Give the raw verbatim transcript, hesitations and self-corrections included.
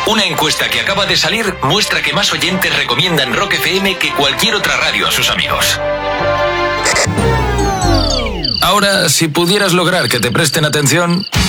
Una encuesta que acaba de salir muestra que más oyentes recomiendan Rock F M que cualquier otra radio a sus amigos. Ahora, si pudieras lograr que te presten atención...